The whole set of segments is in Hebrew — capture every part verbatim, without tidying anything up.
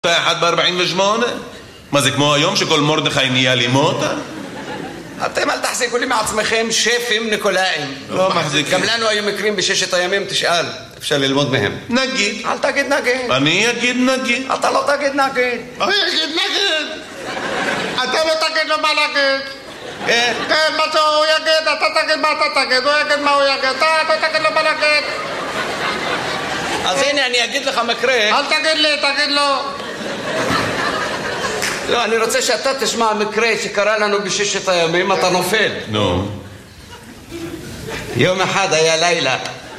אחת ב-ארבעים ושמונה? מה זה כמו היום שכל מרדכי נהיה לימוטה? אתם אל תחזיקו לי מעצמכם שפים ניקולאים. לא מחזיקים. גם לנו היו מקרים בששת הימים, תשאל, אפשר ללמוד מהם. נגיד. אל תגיד נגיד. אני אגיד נגיד. אתה לא תגיד נגיד. אני אגיד נגיד. אתה לא תגיד לו מה להגיד. כן. כן, מה שהוא יגיד, אתה תגיד מה אתה תגיד, הוא יגיד מה הוא יגיד, אתה תגיד לו מה להגיד. אז הנה אני אגיד לך מקרה. אל תגיד לי, תגיד לו. לא, אני רוצה שאתה תשמע מקרה שקרה לנו בששת הימים, אתה נופל. נו. יום אחד היה לילה.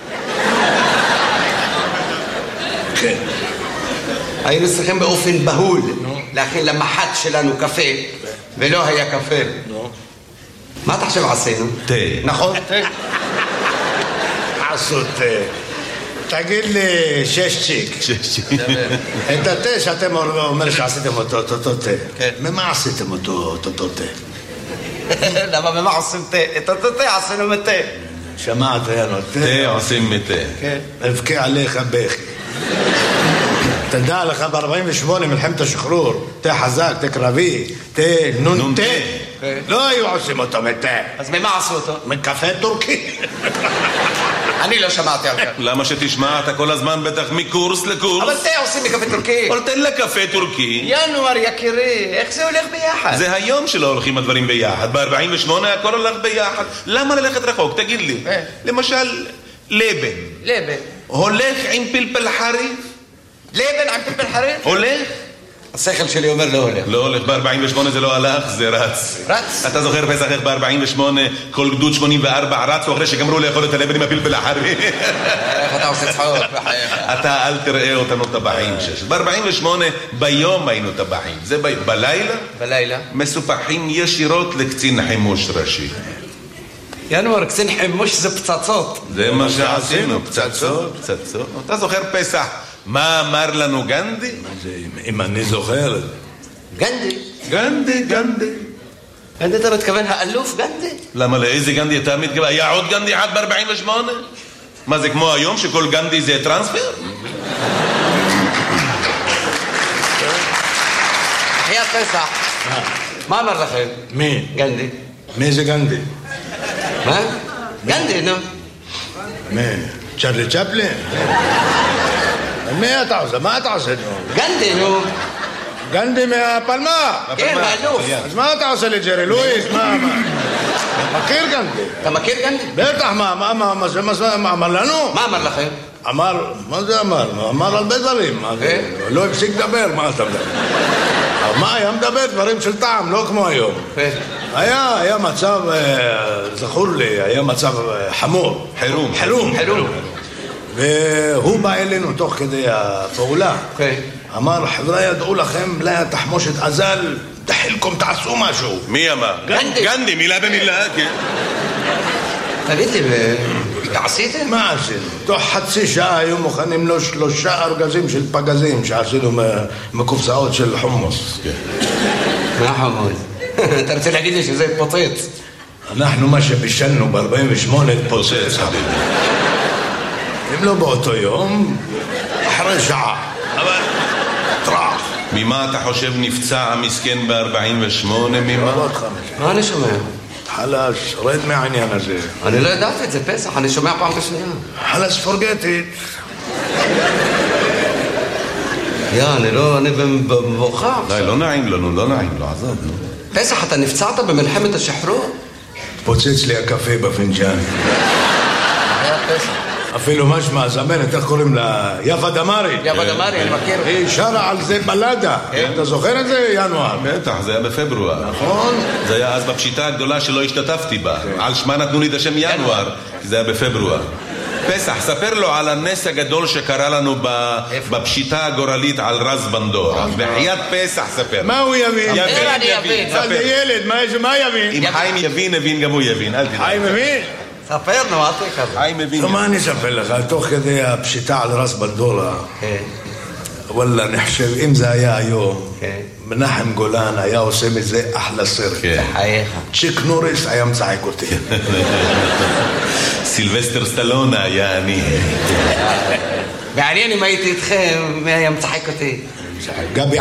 כן. היינו צריכים באופן בהול להכין למח"ט שלנו קפה, ולא היה קפה. מה אתה חושב עשינו? תה. נכון? עשו תה. תגיד לי שש צ'יק. את התה שאתם אומר שעשיתם אותו, אותו תה. ממה עשיתם אותו, אותו תה? למה ממה עושים תה? את אותו תה עשינו מתה. שמעת, יאללה, תה עושים מתה. כן. אבכה עליך בכי. תדע לך ב-ארבעים ושמונה מלחמת השחרור, תה חזק, תה קרבי, תה נון תה. לא היו עושים אותו מתה. אז ממה עשו אותו? מקפה טורקי. אני לא שמעתי על כך. למה שתשמע? אתה כל הזמן בטח מקורס לקורס. אבל תה עושים מקפה טורקי. אבל תן לקפה טורקי. ינואר יקירי, איך זה הולך ביחד? זה היום שלא הולכים הדברים ביחד. ב-ארבעים ושמונה הכל הולך ביחד. למה ללכת רחוק? תגיד לי. למשל, לבן. לבן. הולך עם פלפל חריף? לבן עם פלפל חריף? הולך? השכל שלי אומר לא הולך. לא הולך, ב-ארבעים ושמונה זה לא הלך, זה רץ. רץ? אתה זוכר פסח איך ב-ארבעים ושמונה כל גדוד שמונים וארבע רצו אחרי שגמרו לאכול את הלבן עם הפלפל החריף? איך אתה עושה צחוק בחייך? אתה אל תראה אותנו טבחים שש. ב-ארבעים ושמונה ביום היינו טבחים. זה בלילה? בלילה. מסופחים ישירות לקצין חימוש ראשי. ינואר, קצין חימוש זה פצצות. זה מה שעשינו, פצצות, פצצות. אתה זוכר פסח? מה אמר לנו גנדי? אם אני זוכר. גנדי? גנדי, גנדי. גנדי אתה מתכוון האלוף גנדי? למה לאיזה גנדי אתה מתכוון? היה עוד גנדי אחד ב-ארבעים ושמונה? מה זה כמו היום שכל גנדי זה טרנספר? חיית פסח. מה אמר לכם? מי? גנדי. מי זה גנדי? מה? גנדי, נו. מי? צ'רלי צ'פלין? מי אתה עושה? מה אתה עושה? גנדי, נו. גנדי מהפלמה? כן, האלוף. אז מה אתה עושה לג'רי לואיס? מה? מכיר גנדי? אתה מכיר גנדי? בטח, מה? מה? מה אמר לנו? מה אמר לכם? אמר, מה זה אמר? אמר הרבה דברים. לא הפסיק לדבר, מה אתה מדבר? מה, היה מדבר דברים של טעם, לא כמו היום. היה, היה מצב, זכור לי, היה מצב חמור. חירום. חירום. חירום. והוא בא אלינו תוך כדי הפעולה. אמר, חבר'ה, ידעו לכם, לה תחמושת עזל, תחילכם, תעשו משהו. מי אמר? גנדי. גנדי, מילה במילה, כן. תגיד לי, עשיתם? מה עשינו? תוך חצי שעה היו מוכנים לו שלושה ארגזים של פגזים שעשינו מקופסאות של חומוס. מה חומוס? אתה רוצה להגיד לי שזה פוצץ? אנחנו מה שבישלנו ב-ארבעים ושמונה פוצץ. אם לא באותו יום, אחרי שעה. אבל טרח. ממה אתה חושב נפצע המסכן ב-ארבעים ושמונה? ממה? מה אני שומע? חלש, רד מהעניין הזה. אני לא ידעתי את זה, פסח, אני שומע פעם בשנייה. חלש, forget it. יא, אני לא, אני במבוכה. די, לא נעים לנו, לא נעים, לא עזוב, נו. פסח, אתה נפצעת במלחמת השחרור? פוצץ לי הקפה בפנג'ן. היה פסח. אפילו משמע, זמרת, איך קוראים לה? יפה דמרי. יפה דמרי, אני מכיר. היא שרה על זה בלדה. אתה זוכר את זה, ינואר? בטח, זה היה בפברואר. נכון. זה היה אז בפשיטה הגדולה שלא השתתפתי בה. על שמה נתנו לי את השם ינואר, כי זה היה בפברואר. פסח, ספר לו על הנס הגדול שקרה לנו בפשיטה הגורלית על רז בנדור. בחיית פסח, ספר. מה הוא יבין? יבין, אני יבין. זה ילד, מה יבין? אם חיים יבין, הבין גם הוא יבין. חיים מבין? ספר, נו, אל תהיה כזה. חיים מבין. מה אני אספר לך? תוך כדי הפשיטה על רז בנדורה, וואלה, נחשב, אם זה היה היום, מנחם גולן היה עושה מזה אחלה סרט. חייך. צ'יק נוריס היה מצחק אותי. סילבסטר סטלון היה אני. מעניין אם הייתי איתכם, מי היה מצחק אותי? גבי